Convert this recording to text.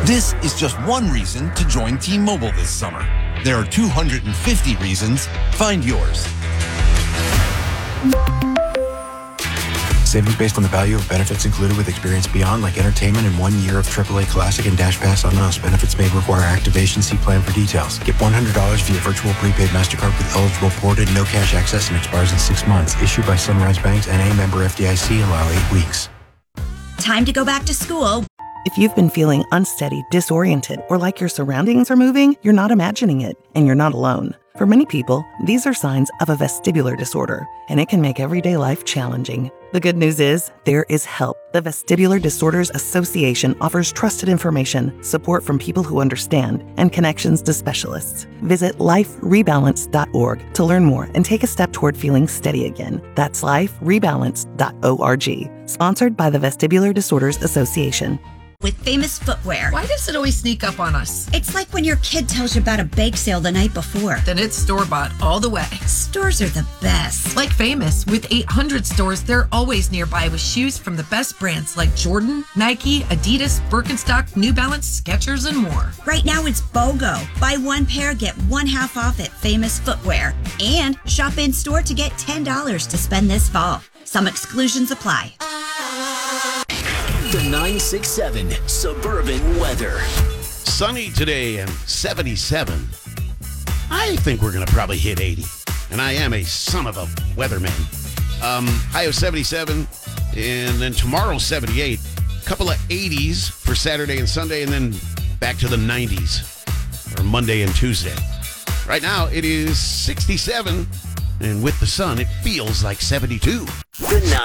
This is just one reason to join T-Mobile this summer. There are 250 reasons. Find yours. Savings based on the value of benefits included with Experience Beyond, like entertainment and 1 year of AAA Classic and Dash Pass on us. Benefits may require activation. See plan for details. Get $100 via virtual prepaid MasterCard with eligible ported, no cash access, and expires in 6 months. Issued by Sunrise Banks, N.A. member FDIC. Allow 8 weeks. Time to go back to school. If you've been feeling unsteady, disoriented, or like your surroundings are moving, you're not imagining it, and you're not alone. For many people, these are signs of a vestibular disorder, and it can make everyday life challenging. The good news is, there is help. The Vestibular Disorders Association offers trusted information, support from people who understand, and connections to specialists. Visit liferebalance.org to learn more and take a step toward feeling steady again. That's liferebalance.org. Sponsored by the Vestibular Disorders Association. With Famous Footwear. Why does it always sneak up on us? It's like when your kid tells you about a bake sale the night before. Then it's store-bought all the way. Stores are the best. Like Famous, with 800 stores, they're always nearby with shoes from the best brands like Jordan, Nike, Adidas, Birkenstock, New Balance, Skechers, and more. Right now it's BOGO. Buy one pair, get one half off at Famous Footwear. And shop in store to get $10 to spend this fall. Some exclusions apply. The 967 Suburban Weather. Sunny today and 77. I think we're going to probably hit 80. And I am a son of a weatherman. High of 77. And then tomorrow, 78. Couple of 80s for Saturday and Sunday. And then back to the 90s for Monday and Tuesday. Right now, it is 67. And with the sun, it feels like 72. The